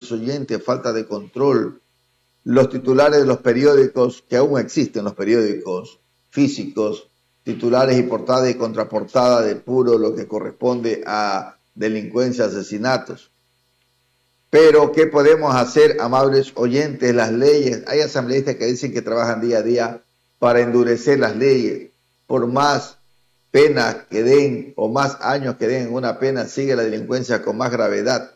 amables oyentes, falta de control. Los titulares de los periódicos, que aún existen los periódicos físicos, titulares y portada y contraportada de puro lo que corresponde a delincuencia, asesinatos. Pero, ¿qué podemos hacer, amables oyentes? Las leyes, hay asambleístas que dicen que trabajan día a día para endurecer las leyes. Por más penas que den o más años que den en una pena, sigue la delincuencia con más gravedad.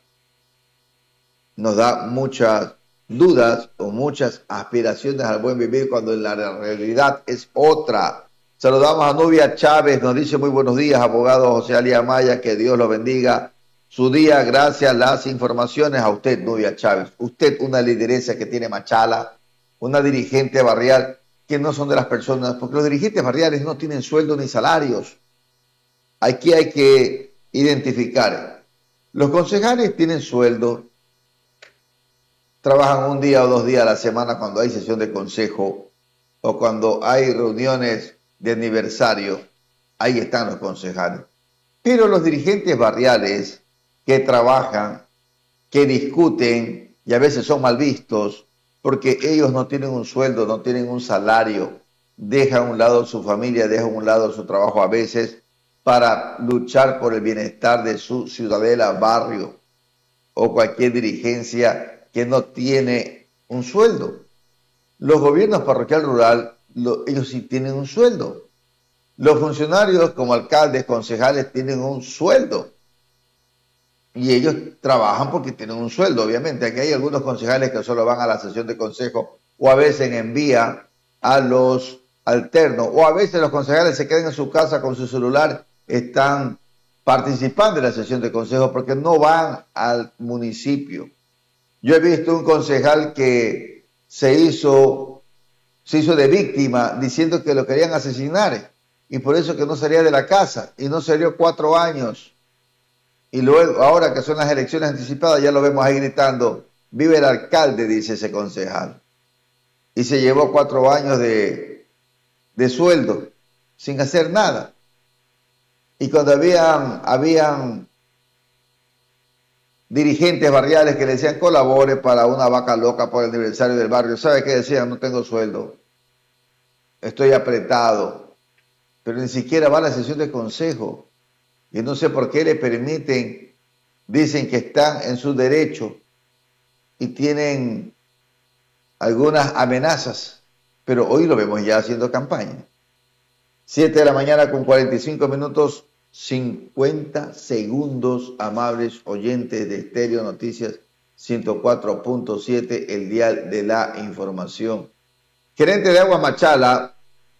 Nos da muchas dudas o muchas aspiraciones al buen vivir cuando la realidad es otra. Saludamos a Nubia Chávez, nos dice muy buenos días, abogado José Ali Amaya, que Dios lo bendiga. Su día, gracias a las informaciones. A usted, Nubia Chávez, usted una lideresa que tiene Machala, una dirigente barrial, que no son de las personas, porque los dirigentes barriales no tienen sueldo ni salarios. Aquí hay que identificar. Los concejales tienen sueldo, trabajan un día o 2 días a la semana cuando hay sesión de consejo o cuando hay reuniones de aniversario. Ahí están los concejales. Pero los dirigentes barriales que trabajan, que discuten y a veces son mal vistos porque ellos no tienen un sueldo, no tienen un salario, dejan a un lado su familia, dejan a un lado su trabajo a veces para luchar por el bienestar de su ciudadela, barrio o cualquier dirigencia que no tiene un sueldo. Los gobiernos parroquial rural, ellos sí tienen un sueldo. Los funcionarios como alcaldes, concejales tienen un sueldo. Y ellos trabajan porque tienen un sueldo, obviamente. Aquí hay algunos concejales que solo van a la sesión de consejo o a veces envían a los alternos. O a veces los concejales se quedan en su casa con su celular, están participando en la sesión de consejo porque no van al municipio. Yo he visto un concejal que se hizo de víctima diciendo que lo querían asesinar y por eso que no salía de la casa y no salió 4 años. Y luego, ahora que son las elecciones anticipadas, ya lo vemos ahí gritando, vive el alcalde, dice ese concejal. Y se llevó 4 años de sueldo sin hacer nada. Y cuando habían dirigentes barriales que le decían colabore para una vaca loca por el aniversario del barrio, ¿sabe qué decían? No tengo sueldo, estoy apretado, pero ni siquiera va a la sesión de consejo. Y no sé por qué le permiten, dicen que están en su derecho y tienen algunas amenazas, pero hoy lo vemos ya haciendo campaña. 7 de la mañana con 45 minutos, 50 segundos, amables oyentes de Estéreo Noticias 104.7, el dial de la información. Gerente de Agua Machala,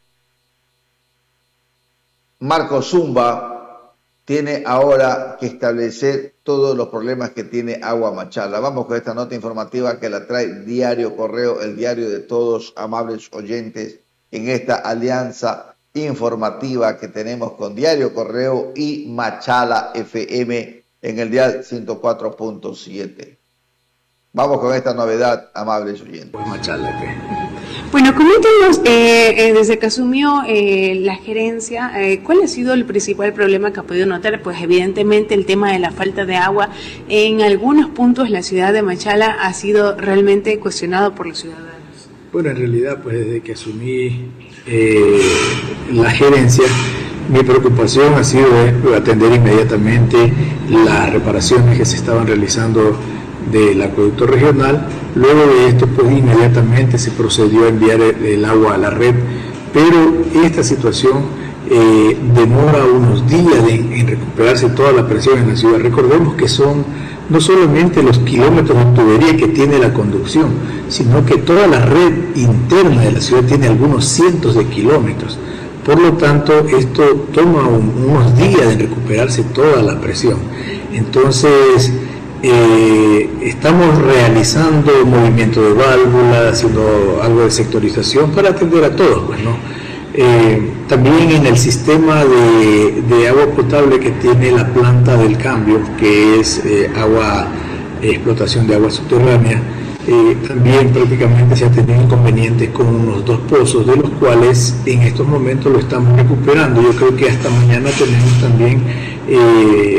Marco Zumba, tiene ahora que establecer todos los problemas que tiene Agua Machala. Vamos con esta nota informativa que la trae Diario Correo, el diario de todos, amables oyentes, en esta alianza informativa que tenemos con Diario Correo y Machala FM en el dial 104.7. Vamos con esta novedad, amables oyentes. Machala FM. Bueno, coméntenos, desde que asumió la gerencia, ¿cuál ha sido el principal problema que ha podido notar? Pues evidentemente el tema de la falta de agua en algunos puntos de la ciudad de Machala ha sido realmente cuestionado por los ciudadanos. Bueno, en realidad, pues desde que asumí la gerencia, mi preocupación ha sido atender inmediatamente las reparaciones que se estaban realizando del acueducto regional. Luego de esto, pues inmediatamente se procedió a enviar el agua a la red, pero esta situación demora unos días en recuperarse toda la presión en la ciudad. Recordemos que son no solamente los kilómetros de tubería que tiene la conducción, sino que toda la red interna de la ciudad tiene algunos cientos de kilómetros. Por lo tanto, esto toma unos días en recuperarse toda la presión. Entonces, estamos realizando movimiento de válvulas, haciendo algo de sectorización para atender a todos, pues, ¿no? También en el sistema de agua potable que tiene la planta del cambio, que es explotación de agua subterránea, también prácticamente se ha tenido inconvenientes con unos 2 pozos, de los cuales en estos momentos lo estamos recuperando. Yo creo que hasta mañana tenemos también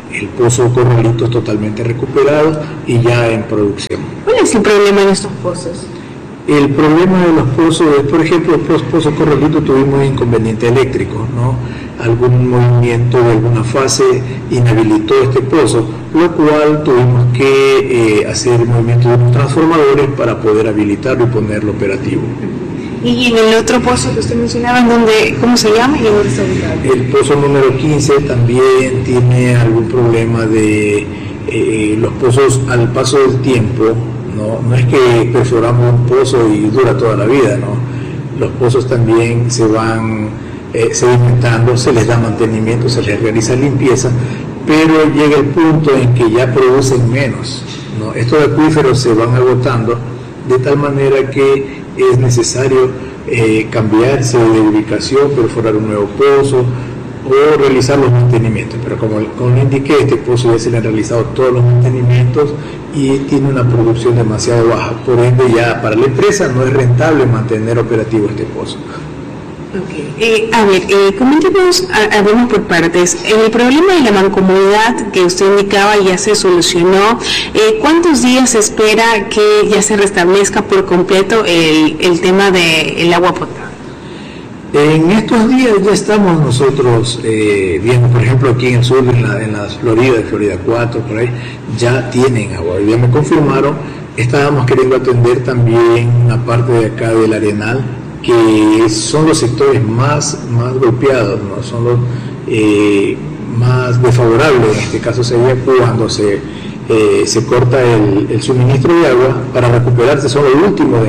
El pozo Corralitos totalmente recuperado y ya en producción. ¿Cuál es el problema de estos pozos? El problema de los pozos es, por ejemplo, el pozo Corralito tuvimos inconveniente eléctrico, ¿no? Algún movimiento de alguna fase inhabilitó este pozo, lo cual tuvimos que hacer movimiento de unos transformadores para poder habilitarlo y ponerlo operativo. Y en el otro pozo que usted mencionaba, ¿cómo se llama y dónde está ubicado? El pozo número 15 también tiene algún problema de los pozos al paso del tiempo. No es que perforamos un pozo y dura toda la vida, ¿no? Los pozos también se van sedimentando, se les da mantenimiento, se les realiza limpieza, pero llega el punto en que ya producen menos, ¿no? Estos acuíferos se van agotando de tal manera que es necesario cambiarse de ubicación, perforar un nuevo pozo o realizar los mantenimientos, pero como le indiqué, este pozo ya se le han realizado todos los mantenimientos y tiene una producción demasiado baja, por ende ya para la empresa no es rentable mantener operativo este pozo. Okay. Coméntenos, hablemos por partes. El problema de la mancomunidad que usted indicaba ya se solucionó. ¿Cuántos días se espera que ya se restablezca por completo el tema del agua potable? En estos días ya estamos nosotros viendo, por ejemplo, aquí en el sur, en la Florida 4, por ahí, ya tienen agua. Ya me confirmaron, estábamos queriendo atender también una parte de acá del Arenal, que son los sectores más golpeados, ¿no? Son los más desfavorables. En este caso sería cuando se corta el suministro de agua para recuperarse, son los últimos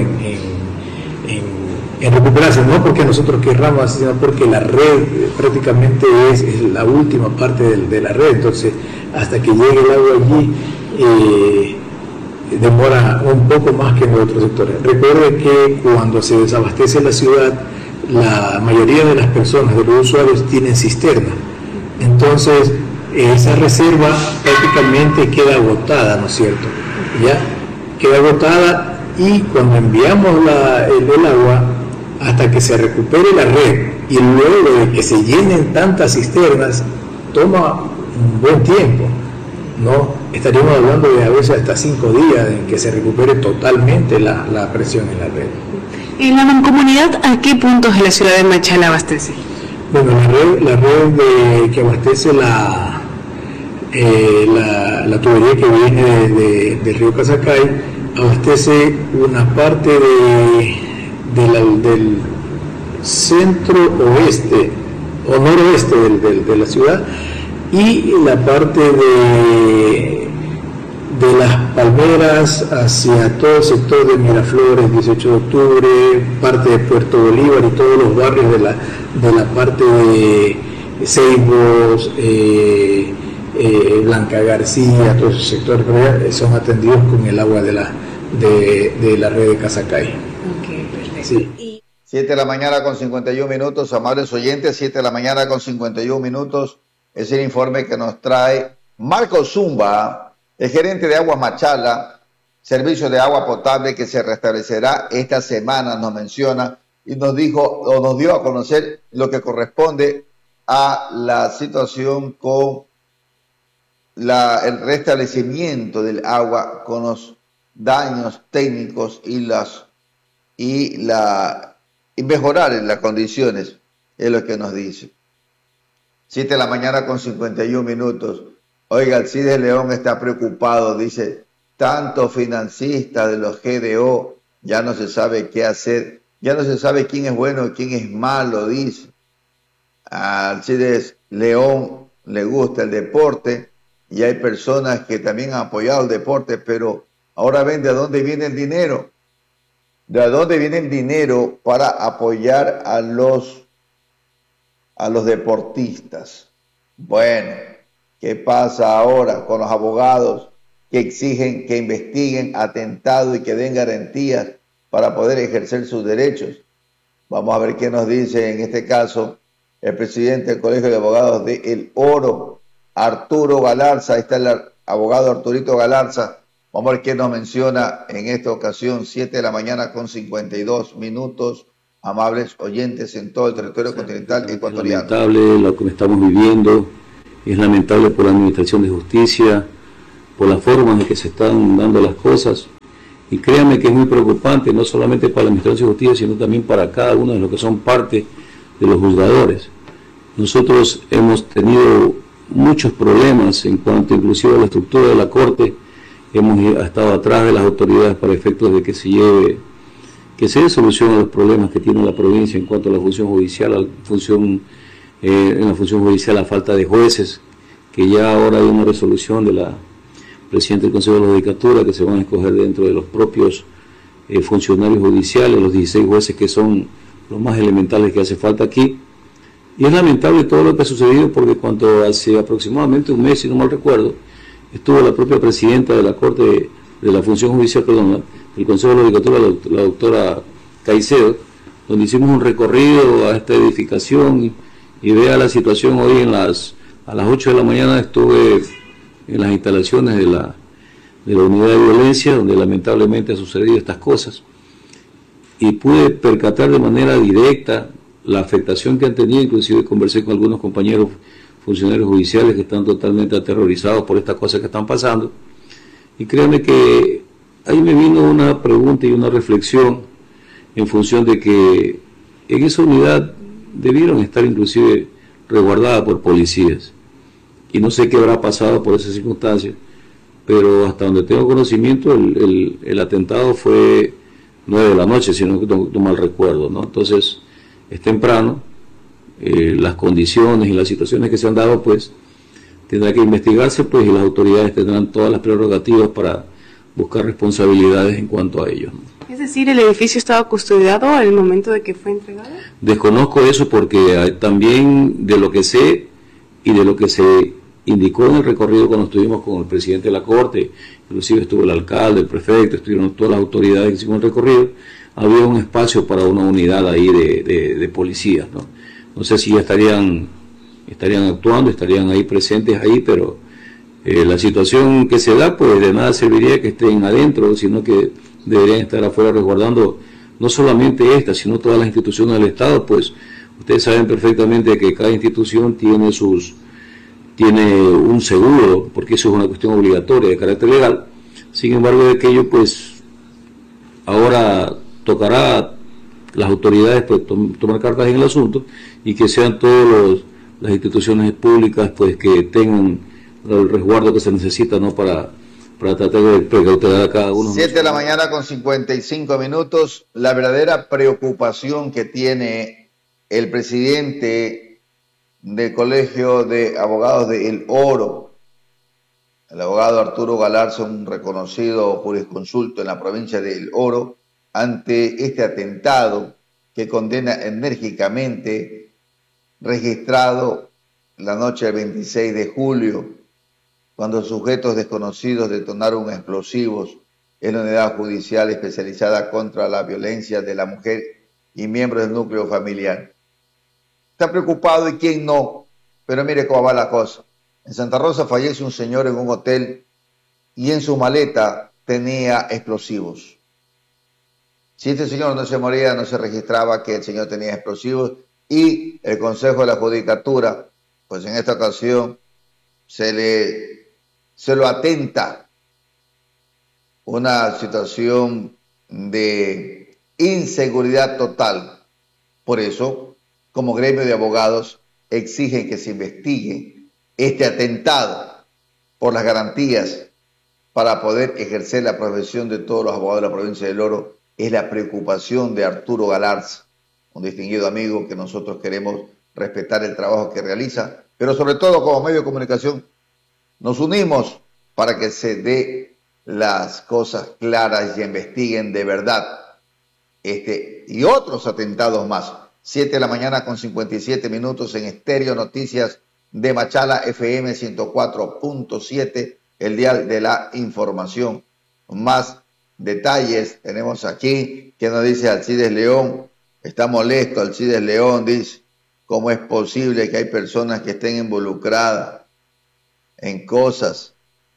en recuperarse, no porque nosotros querramos, sino porque la red prácticamente es la última parte de la red. Entonces hasta que llegue el agua allí demora un poco más que en los otros sectores. Recuerde que cuando se desabastece la ciudad, la mayoría de las personas, de los usuarios, tienen cisterna. Entonces, esa reserva prácticamente queda agotada, ¿no es cierto? Ya queda agotada y cuando enviamos el agua, hasta que se recupere la red y luego de que se llenen tantas cisternas, toma un buen tiempo, ¿no? Estaríamos hablando de a veces hasta 5 días en que se recupere totalmente la presión en la red. ¿En la mancomunidad a qué puntos de la ciudad de Machala abastece? Bueno, la red que abastece la tubería que viene del río Casacay abastece una parte del centro oeste o noroeste de la ciudad y la parte de las Palmeras hacia todo el sector de Miraflores, 18 de octubre, parte de Puerto Bolívar y todos los barrios de la parte de Ceibos, Blanca García, todos esos sectores son atendidos con el agua de la red de Casacay. Ok, perfecto. Sí. 7 de la mañana con 51 minutos, amables oyentes, 7 de la mañana con 51 minutos. Es el informe que nos trae Marco Zumba, el gerente de Aguas Machala, servicio de agua potable que se restablecerá esta semana, nos menciona, y nos dio a conocer lo que corresponde a la situación con el restablecimiento del agua, con los daños técnicos y mejorar en las condiciones, es lo que nos dice. 7 de la mañana con 51 minutos. Oiga, Alcides León está preocupado, dice, tanto financista de los GDO, ya no se sabe qué hacer, ya no se sabe quién es bueno y quién es malo, dice. A Alcides León le gusta el deporte y hay personas que también han apoyado el deporte, pero ahora ven de dónde viene el dinero. ¿De dónde viene el dinero para apoyar a los deportistas? Bueno, ¿qué pasa ahora con los abogados que exigen que investiguen atentado y que den garantías para poder ejercer sus derechos? Vamos a ver qué nos dice en este caso el presidente del Colegio de Abogados de El Oro, Arturo Galarza. Ahí está el abogado Arturito Galarza. Vamos a ver qué nos menciona en esta ocasión, 7 de la mañana con 52 minutos. Amables oyentes en todo el territorio continental ecuatoriano. Es lamentable lo que estamos viviendo Es lamentable por la Administración de Justicia, por la forma en que se están dando las cosas. Y créanme que es muy preocupante, no solamente para la Administración de Justicia, sino también para cada uno de los que son parte de los juzgadores. Nosotros hemos tenido muchos problemas en cuanto inclusive a la estructura de la Corte. Hemos estado atrás de las autoridades para efectos de que se dé solución a los problemas que tiene la provincia en cuanto a la función judicial, en la función judicial la falta de jueces, que ya ahora hay una resolución de la Presidente del Consejo de la Judicatura que se van a escoger dentro de los propios funcionarios judiciales, los 16 jueces que son los más elementales que hace falta aquí. Y es lamentable todo lo que ha sucedido porque cuando hace aproximadamente un mes, si no mal recuerdo, estuvo la propia Presidenta de la Corte de la Función Judicial, del Consejo de la Judicatura, la doctora Caicedo, donde hicimos un recorrido a esta edificación y vea la situación hoy a las 8 de la mañana estuve en las instalaciones de la unidad de violencia, donde lamentablemente ha sucedido estas cosas, y pude percatar de manera directa la afectación que han tenido. Inclusive conversé con algunos compañeros funcionarios judiciales que están totalmente aterrorizados por estas cosas que están pasando, y créanme que ahí me vino una pregunta y una reflexión en función de que en esa unidad debieron estar inclusive resguardada por policías. Y no sé qué habrá pasado por esas circunstancias, pero hasta donde tengo conocimiento, el atentado fue 9 de la noche, si no mal recuerdo, ¿no? Entonces, es temprano, las condiciones y las situaciones que se han dado, pues, tendrá que investigarse, pues, y las autoridades tendrán todas las prerrogativas para buscar responsabilidades en cuanto a ello, ¿no? Es decir, ¿el edificio estaba custodiado al momento de que fue entregado? Desconozco eso porque también de lo que sé y de lo que se indicó en el recorrido cuando estuvimos con el presidente de la Corte, inclusive estuvo el alcalde, el prefecto, estuvieron todas las autoridades que hicimos el recorrido, había un espacio para una unidad ahí de policías, ¿no? No sé si ya estarían actuando, estarían ahí presentes ahí, pero la situación que se da, pues de nada serviría que estén adentro, sino que deberían estar afuera resguardando no solamente esta, sino todas las instituciones del Estado. Pues ustedes saben perfectamente que cada institución tiene un seguro, porque eso es una cuestión obligatoria de carácter legal. Sin embargo, de aquello, pues ahora tocará las autoridades pues tomar cartas en el asunto y que sean todas las instituciones públicas pues que tengan el resguardo que se necesita, ¿no? para tratar de precautelar a cada uno. 7 de la mañana con 55 minutos. La verdadera preocupación que tiene el presidente del Colegio de Abogados de El Oro, el abogado Arturo Galarza, un reconocido jurisconsulto en la provincia de El Oro, ante este atentado que condena enérgicamente, registrado la noche del 26 de julio, cuando sujetos desconocidos detonaron explosivos en la unidad judicial especializada contra la violencia de la mujer y miembros del núcleo familiar. Está preocupado y quién no, pero mire cómo va la cosa. En Santa Rosa fallece un señor en un hotel y en su maleta tenía explosivos. Si este señor no se moría, no se registraba que el señor tenía explosivos, y el Consejo de la Judicatura, pues en esta ocasión se lo atenta una situación de inseguridad total. Por eso, como gremio de abogados, exigen que se investigue este atentado por las garantías para poder ejercer la profesión de todos los abogados de la provincia del Oro. Es la preocupación de Arturo Galarza, un distinguido amigo que nosotros queremos respetar el trabajo que realiza, pero sobre todo como medio de comunicación nos unimos para que se dé las cosas claras y investiguen de verdad este y otros atentados más. 7 de la mañana con 57 minutos en Estéreo Noticias de Machala FM 104.7, el dial de la información. Más detalles tenemos aquí. ¿Qué nos dice Alcides León? Está molesto Alcides León, dice, ¿cómo es posible que hay personas que estén involucradas en cosas?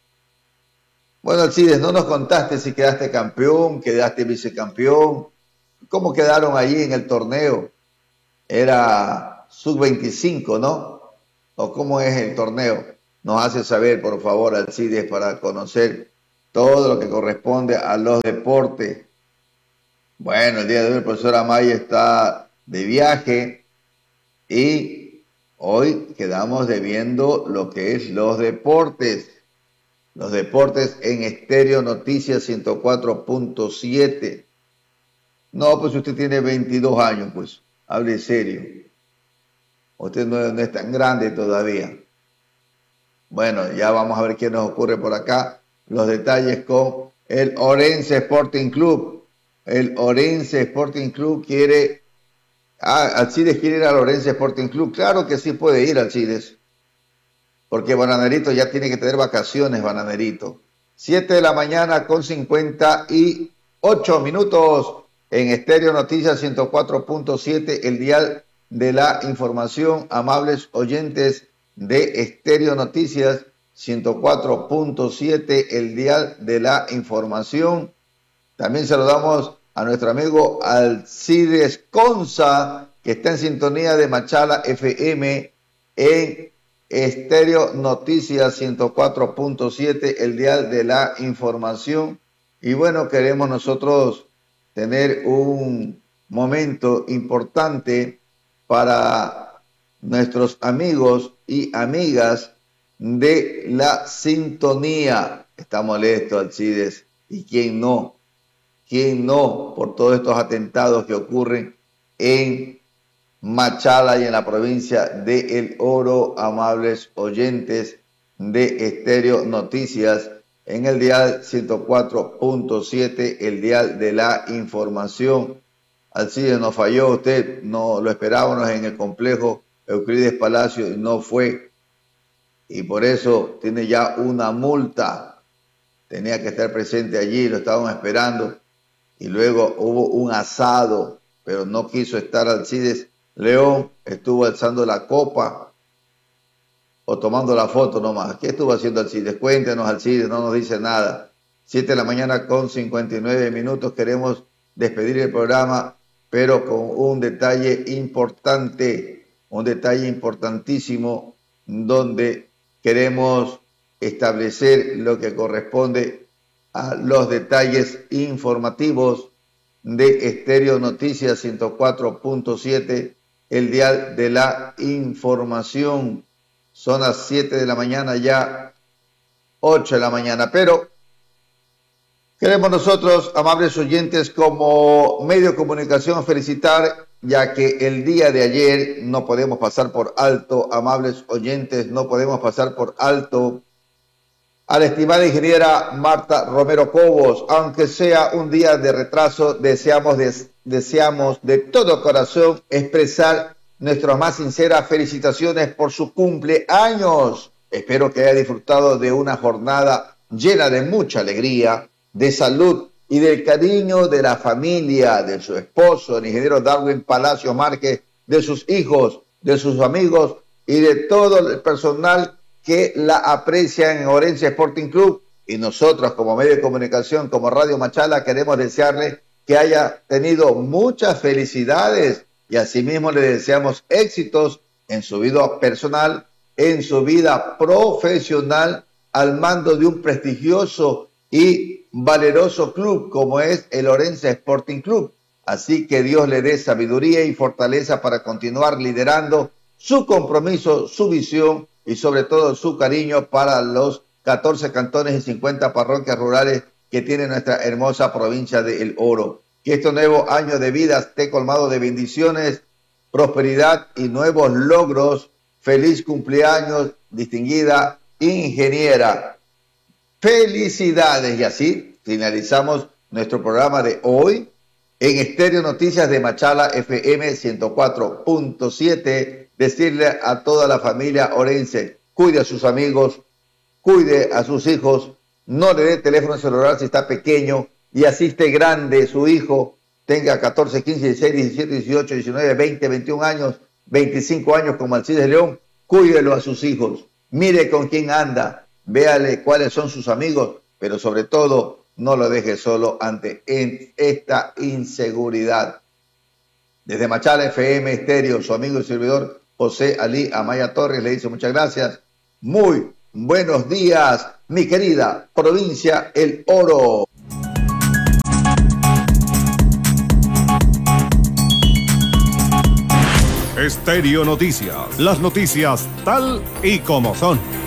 Bueno, Alcides, no nos contaste si quedaste campeón, quedaste vicecampeón, ¿cómo quedaron allí en el torneo? Era sub-25, ¿no? o cómo es el torneo. Nos hace saber, por favor, Alcides, para conocer todo lo que corresponde a los deportes. Bueno, el día de hoy el profesor Amaya está de viaje y hoy quedamos debiendo lo que es los deportes. Los deportes en Estéreo Noticias 104.7. No, pues usted tiene 22 años, pues, hable serio. Usted no es tan grande todavía. Bueno, ya vamos a ver qué nos ocurre por acá. Los detalles con el Orense Sporting Club. El Orense Sporting Club quiere... Alcides quiere ir al Orense Sporting Club. Claro que sí puede ir, Alcides. Porque Bananerito ya tiene que tener vacaciones, Bananerito. 7 de la mañana con 58 minutos en Estéreo Noticias 104.7, el dial de la información. Amables oyentes de Estéreo Noticias 104.7, el dial de la información. También saludamos a nuestro amigo Alcides Conza, que está en sintonía de Machala FM en Estéreo Noticias 104.7, el dial de la información. Y bueno, queremos nosotros tener un momento importante para nuestros amigos y amigas de la sintonía. Está molesto, Alcides, y quién no, por todos estos atentados que ocurren en Machala y en la provincia de El Oro. Amables oyentes de Estéreo Noticias en el dial 104.7, el dial de la información. Alcides, nos falló usted, no lo esperábamos en el complejo Euclides Palacio y no fue, y por eso tiene ya una multa. Tenía que estar presente allí, lo estábamos esperando, y luego hubo un asado, pero no quiso estar Alcides León, estuvo alzando la copa o tomando la foto nomás. ¿Qué estuvo haciendo Alcides? Cuéntenos, Alcides, no nos dice nada. 7 de la mañana con 59 minutos. Queremos despedir el programa, pero con un detalle importante, un detalle importantísimo, donde queremos establecer lo que corresponde a los detalles informativos de Estéreo Noticias 104.7, el dial de la información. Son las 7 de la mañana ya, 8 de la mañana, pero queremos nosotros, amables oyentes, como medio de comunicación, felicitar, ya que el día de ayer no podemos pasar por alto, amables oyentes, no podemos pasar por alto a la estimada ingeniera Marta Romero Cobos. Aunque sea un día de retraso, deseamos de todo corazón expresar nuestras más sinceras felicitaciones por su cumpleaños. Espero que haya disfrutado de una jornada llena de mucha alegría, de salud y del cariño de la familia, de su esposo, el ingeniero Darwin Palacio Márquez, de sus hijos, de sus amigos y de todo el personal que la aprecian en Orense Sporting Club. Y nosotros, como medio de comunicación, como Radio Machala, queremos desearle que haya tenido muchas felicidades, y asimismo le deseamos éxitos en su vida personal, en su vida profesional, al mando de un prestigioso y valeroso club como es el Orense Sporting Club. Así que Dios le dé sabiduría y fortaleza para continuar liderando su compromiso, su visión y sobre todo su cariño para los 14 cantones y 50 parroquias rurales que tiene nuestra hermosa provincia de El Oro. Que este nuevo año de vida esté colmado de bendiciones, prosperidad y nuevos logros. Feliz cumpleaños, distinguida ingeniera. Felicidades. Y así finalizamos nuestro programa de hoy en Estéreo Noticias de Machala FM 104.7. Decirle a toda la familia orense, cuide a sus amigos, cuide a sus hijos, no le dé teléfono celular si está pequeño, y así esté grande su hijo, tenga 14, 15, 16, 17, 18, 19, 20, 21 años, 25 años como Alcides León, cuídelo a sus hijos, mire con quién anda, véale cuáles son sus amigos, pero sobre todo no lo deje solo ante esta inseguridad. Desde Machala FM Estéreo, su amigo y servidor José Ali Amaya Torres le dice muchas gracias. Muy buenos días, mi querida provincia El Oro. Estéreo Noticias, las noticias tal y como son.